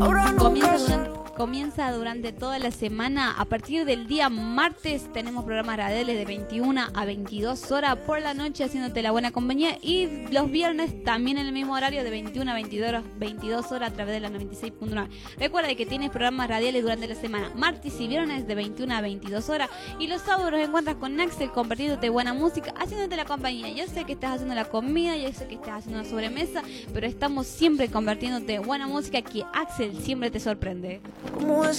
Comienza durante toda la semana. A partir del día martes tenemos programas radiales de 21 a 22 horas por la noche haciéndote la buena compañía, y los viernes también en el mismo horario de 21 a 22 horas a través de la 96.9. Recuerda que tienes programas radiales durante la semana, martes y viernes de 21 a 22 horas, y los sábados los encuentras con Axel compartiéndote buena música, haciéndote la compañía. Yo sé que estás haciendo la comida, yo sé que estás haciendo una sobremesa, pero estamos siempre compartiéndote buena música, que Axel siempre te sorprende. ¿Cómo es